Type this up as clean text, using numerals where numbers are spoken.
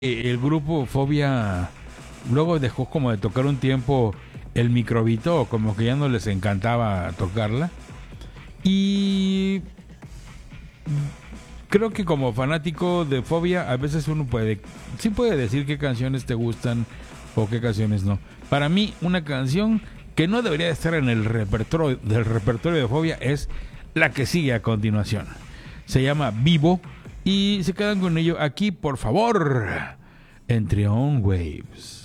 El grupo Fobia luego dejó como de tocar un tiempo el microbito, como que ya no les encantaba tocarla. Y creo que como fanático de Fobia, a veces uno sí puede decir qué canciones te gustan o qué canciones no. Para mí, una canción que no debería estar en el repertorio de Fobia es la que sigue a continuación. Se llama Vivo y se quedan con ello aquí, por favor, en Trion Waves.